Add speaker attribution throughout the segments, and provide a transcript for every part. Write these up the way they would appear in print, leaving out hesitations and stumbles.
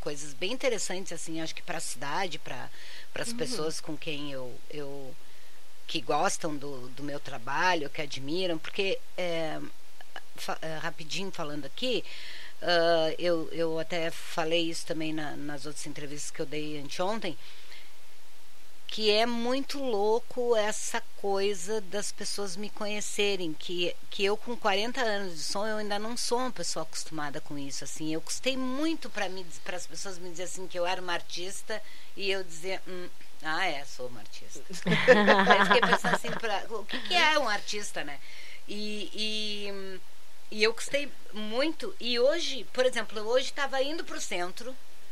Speaker 1: coisas bem interessantes, assim, acho que para a cidade, para as pessoas com quem eu que gostam do meu trabalho, que admiram, porque rapidinho falando aqui, eu até falei isso também nas outras entrevistas que eu dei anteontem, que é muito louco essa coisa das pessoas me conhecerem, que eu com 40 anos de som, eu ainda não sou uma pessoa acostumada com isso, assim, eu custei muito para as pessoas me dizer assim, que eu era uma artista, e eu dizer, sou uma artista. Aí fiquei pensando assim, o que é um artista, né? E eu custei muito, e hoje, por exemplo, eu hoje estava indo pro centro,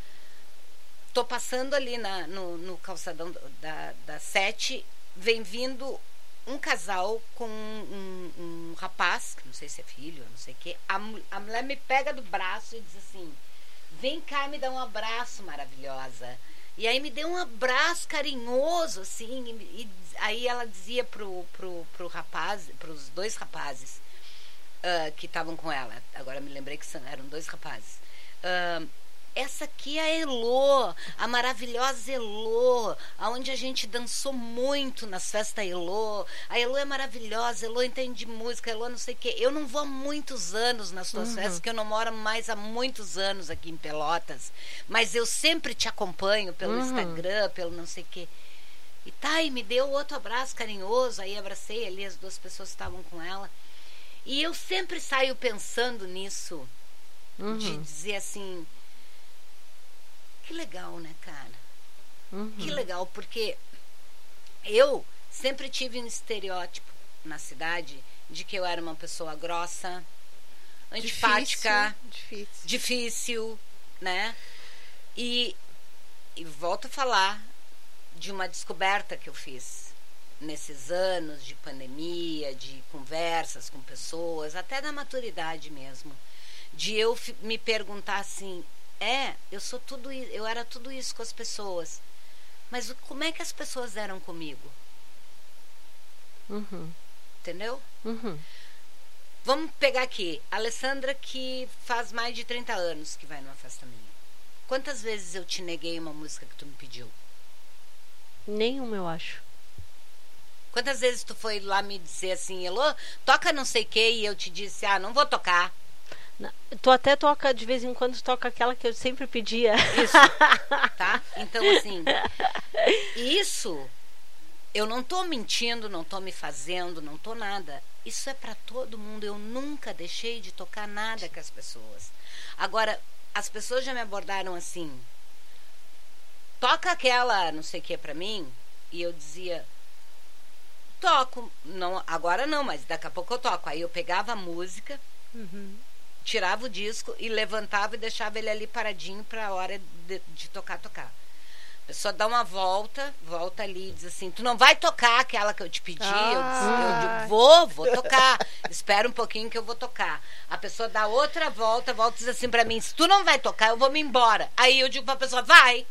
Speaker 1: tô passando ali no calçadão da 7, vem vindo um casal com um rapaz, que não sei se é filho, não sei o quê. A mulher me pega do braço e diz assim, vem cá, me dá um abraço, maravilhosa. E aí me deu um abraço carinhoso, assim, e aí ela dizia pro rapaz, pros 2 rapazes que estavam com ela, agora me lembrei que eram 2 rapazes, essa aqui é a Elô, a maravilhosa Elô, aonde a gente dançou muito nas festas Elô. A Elô é maravilhosa, Elô entende de música, Elô não sei o quê. Eu não vou há muitos anos nas tuas festas, porque eu não moro mais há muitos anos aqui em Pelotas, mas eu sempre te acompanho pelo Instagram, pelo não sei o quê. E me deu outro abraço carinhoso, aí abracei ali as 2 pessoas que estavam com ela. E eu sempre saio pensando nisso, de dizer assim, que legal, né, cara? Que legal, porque eu sempre tive um estereótipo na cidade de que eu era uma pessoa grossa, antipática, difícil, né? E volto a falar de uma descoberta que eu fiz nesses anos de pandemia, de conversas com pessoas, até da maturidade mesmo, de eu me perguntar assim, eu era tudo isso com as pessoas, mas como é que as pessoas eram comigo? Entendeu? Vamos pegar aqui a Alessandra, que faz mais de 30 anos que vai numa festa minha. Quantas vezes eu te neguei uma música que tu me pediu?
Speaker 2: Nenhuma, eu acho.
Speaker 1: Quantas vezes tu foi lá me dizer assim, Elô, toca não sei o que, e eu te disse, não vou tocar.
Speaker 2: Tu até toca, de vez em quando, toca aquela que eu sempre pedia.
Speaker 1: Isso, tá? Então, assim, isso, eu não tô mentindo, não tô me fazendo, não tô nada. Isso é pra todo mundo. Eu nunca deixei de tocar nada com as pessoas. Agora, as pessoas já me abordaram assim, toca aquela não sei o que pra mim, e eu dizia, toco. Não, agora não, mas daqui a pouco eu toco. Aí eu pegava a música, tirava o disco e levantava e deixava ele ali paradinho para a hora de tocar. A pessoa dá uma volta ali e diz assim, tu não vai tocar aquela que eu te pedi? Eu digo, vou tocar. Espera um pouquinho que eu vou tocar. A pessoa dá outra volta e diz assim para mim, se tu não vai tocar, eu vou me embora. Aí eu digo para a pessoa, vai.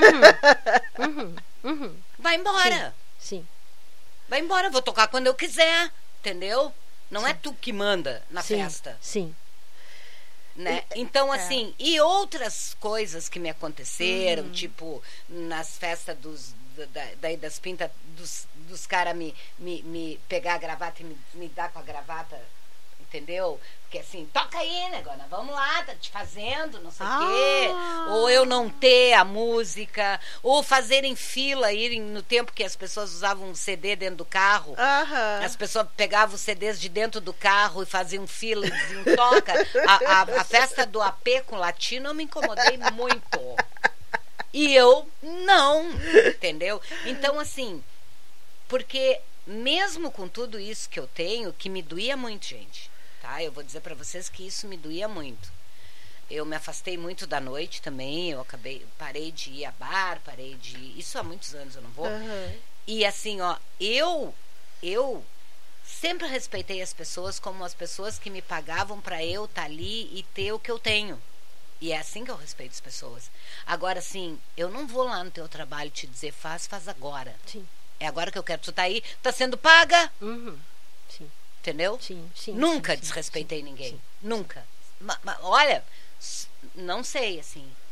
Speaker 1: Vai embora.
Speaker 2: Sim.
Speaker 1: Vai embora, eu vou tocar quando eu quiser, entendeu? Não é tu que manda na festa.
Speaker 2: Sim.
Speaker 1: Né? Então, assim, e outras coisas que me aconteceram, tipo, nas festas das pintas, dos caras me pegar a gravata e me dar com a gravata, entendeu? Porque assim, toca aí, negona, vamos lá, tá te fazendo, não sei o quê. Ou eu não ter a música, ou fazerem fila, irem no tempo que as pessoas usavam um CD dentro do carro. As pessoas pegavam os CDs de dentro do carro e faziam fila e diziam, toca. A festa do AP com latino eu me incomodei muito. E eu não, entendeu? Então, assim, porque mesmo com tudo isso que eu tenho, que me doía muito, gente, tá? Eu vou dizer pra vocês que isso me doía muito. Eu me afastei muito da noite também, parei de ir a bar, isso há muitos anos eu não vou. E assim, ó, eu sempre respeitei as pessoas como as pessoas que me pagavam pra eu estar ali e ter o que eu tenho. E é assim que eu respeito as pessoas. Agora, assim, eu não vou lá no teu trabalho te dizer, faz agora.
Speaker 2: Sim.
Speaker 1: É agora que eu quero. Tu tá aí, tá sendo paga.
Speaker 2: Sim.
Speaker 1: Entendeu?
Speaker 2: Sim.
Speaker 1: Nunca desrespeitei ninguém. Nunca. Olha, não sei, assim.